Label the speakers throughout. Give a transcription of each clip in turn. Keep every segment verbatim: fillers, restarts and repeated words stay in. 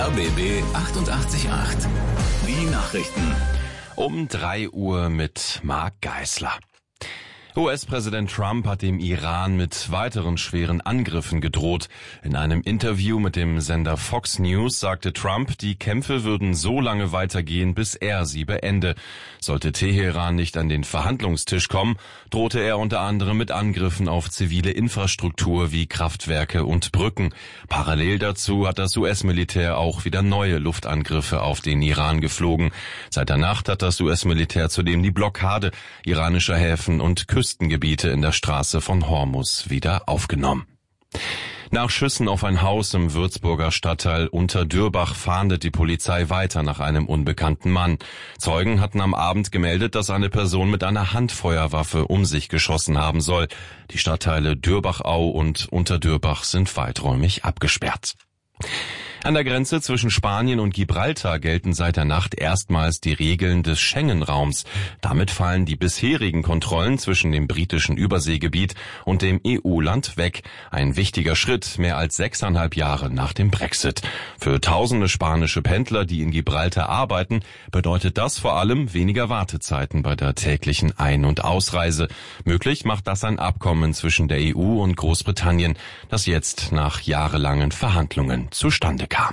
Speaker 1: R B B achtundachtzig Komma acht. Die Nachrichten.
Speaker 2: Um drei Uhr mit Marc Geisler. U S-Präsident Trump hat dem Iran mit weiteren schweren Angriffen gedroht. In einem Interview mit dem Sender Fox News sagte Trump, die Kämpfe würden so lange weitergehen, bis er sie beende. Sollte Teheran nicht an den Verhandlungstisch kommen, drohte er unter anderem mit Angriffen auf zivile Infrastruktur wie Kraftwerke und Brücken. Parallel dazu hat das U S-Militär auch wieder neue Luftangriffe auf den Iran geflogen. Seit der Nacht hat das U S-Militär zudem die Blockade iranischer Häfen und Küstengebiete in der Straße von Hormuz wieder aufgenommen. Nach Schüssen auf ein Haus im Würzburger Stadtteil Unterdürbach fahndet die Polizei weiter nach einem unbekannten Mann. Zeugen hatten am Abend gemeldet, dass eine Person mit einer Handfeuerwaffe um sich geschossen haben soll. Die Stadtteile Dürbachau und Unterdürbach sind weiträumig abgesperrt. An der Grenze zwischen Spanien und Gibraltar gelten seit der Nacht erstmals die Regeln des Schengen-Raums. Damit fallen die bisherigen Kontrollen zwischen dem britischen Überseegebiet und dem E U-Land weg. Ein wichtiger Schritt, mehr als sechseinhalb Jahre nach dem Brexit. Für tausende spanische Pendler, die in Gibraltar arbeiten, bedeutet das vor allem weniger Wartezeiten bei der täglichen Ein- und Ausreise. Möglich macht das ein Abkommen zwischen der E U und Großbritannien, das jetzt nach jahrelangen Verhandlungen zustande kam.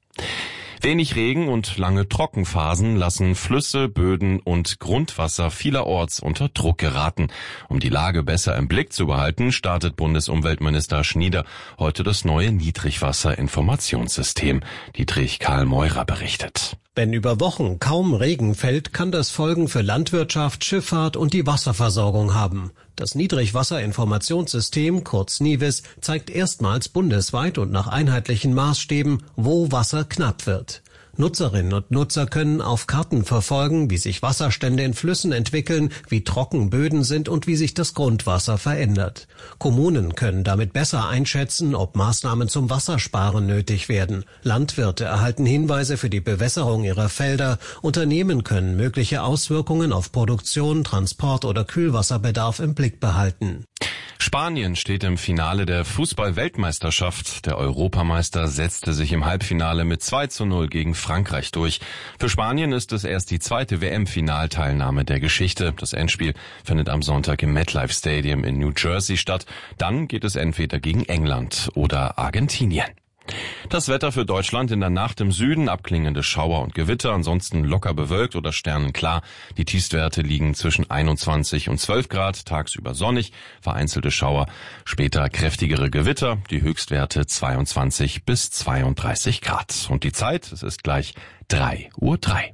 Speaker 2: Wenig Regen und lange Trockenphasen lassen Flüsse, Böden und Grundwasser vielerorts unter Druck geraten. Um die Lage besser im Blick zu behalten, startet Bundesumweltminister Schnieder heute das neue Niedrigwasserinformationssystem. Dietrich Karl Meurer berichtet.
Speaker 3: Wenn über Wochen kaum Regen fällt, kann das Folgen für Landwirtschaft, Schifffahrt und die Wasserversorgung haben. Das Niedrigwasserinformationssystem, kurz NIWIS, zeigt erstmals bundesweit und nach einheitlichen Maßstäben, wo Wasser knapp wird. Nutzerinnen und Nutzer können auf Karten verfolgen, wie sich Wasserstände in Flüssen entwickeln, wie trocken Böden sind und wie sich das Grundwasser verändert. Kommunen können damit besser einschätzen, ob Maßnahmen zum Wassersparen nötig werden. Landwirte erhalten Hinweise für die Bewässerung ihrer Felder. Unternehmen können mögliche Auswirkungen auf Produktion, Transport oder Kühlwasserbedarf im Blick behalten.
Speaker 2: Spanien steht im Finale der Fußball-Weltmeisterschaft. Der Europameister setzte sich im Halbfinale mit zwei zu null gegen Frankreich durch. Für Spanien ist es erst die zweite W M-Finalteilnahme der Geschichte. Das Endspiel findet am Sonntag im MetLife Stadium in New Jersey statt. Dann geht es entweder gegen England oder Argentinien. Das Wetter für Deutschland: in der Nacht im Süden abklingende Schauer und Gewitter, ansonsten locker bewölkt oder sternenklar. Die Tiefstwerte liegen zwischen einundzwanzig und zwölf Grad, tagsüber sonnig, vereinzelte Schauer, später kräftigere Gewitter, die Höchstwerte zweiundzwanzig bis zweiunddreißig Grad. Und die Zeit, es ist gleich drei Uhr drei.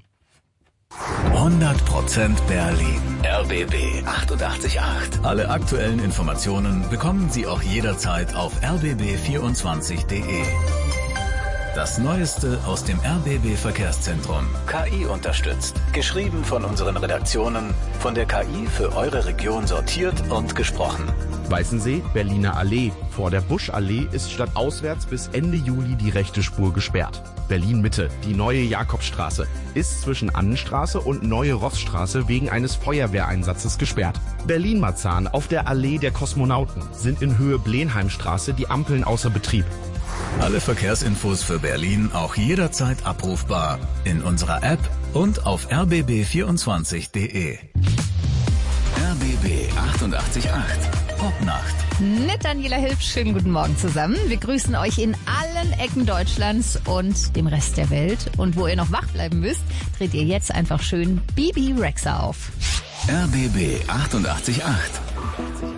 Speaker 1: hundert Prozent Berlin. R B B achtundachtzig Komma acht. Alle aktuellen Informationen bekommen Sie auch jederzeit auf r b b vierundzwanzig punkt de. Das Neueste aus dem R B B Verkehrszentrum. K I unterstützt. Geschrieben von unseren Redaktionen, von der K I für eure Region sortiert und gesprochen.
Speaker 4: Weißensee, Berliner Allee. Vor der Buschallee ist stadtauswärts bis Ende Juli die rechte Spur gesperrt. Berlin-Mitte, die neue Jakobstraße, ist zwischen Annenstraße und Neue Rossstraße wegen eines Feuerwehreinsatzes gesperrt. Berlin-Marzahn, auf der Allee der Kosmonauten sind in Höhe Blenheimstraße die Ampeln außer Betrieb.
Speaker 1: Alle Verkehrsinfos für Berlin auch jederzeit abrufbar in unserer App und auf r b b vierundzwanzig punkt de. R B B achtundachtzig Komma acht. Popnacht.
Speaker 5: Mit Daniela Hilf, schönen guten Morgen zusammen. Wir grüßen euch in allen Ecken Deutschlands und dem Rest der Welt. Und wo ihr noch wach bleiben müsst, dreht ihr jetzt einfach schön Bibi Rexha auf.
Speaker 1: R B B achtundachtzig Komma acht.